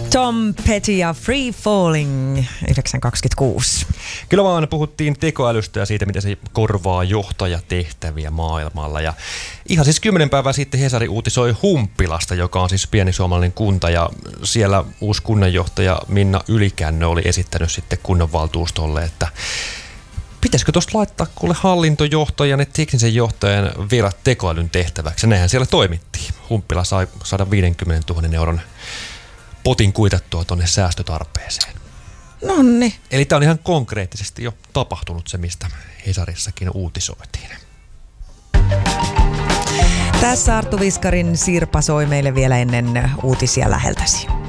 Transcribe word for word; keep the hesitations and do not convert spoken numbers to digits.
Tom Petty ja Free Falling yhdeksän kaksikymmentäkuusi. Kyllä vaan puhuttiin tekoälystä ja siitä, miten se korvaa johtajatehtäviä maailmalla. Ja ihan siis kymmenen päivää sitten Hesari uutisoi Humppilasta, joka on siis pieni suomalainen kunta. Ja siellä uusi kunnanjohtaja Minna Ylikännö oli esittänyt sitten kunnanvaltuustolle, että pitäisikö tuosta laittaa kuule hallintojohtajan ja teknisen johtajan vielä tekoälyn tehtäväksi. Ja näinhän siellä toimittiin. Humppila sai sata viisikymmentätuhatta euron potin kuitattua tuonne säästötarpeeseen. Nonni. Eli tämä on ihan konkreettisesti jo tapahtunut se, mistä Hesarissakin uutisoitiin. Tässä Arttu Viskarin Sirpa soi meille vielä ennen uutisia läheltäsi.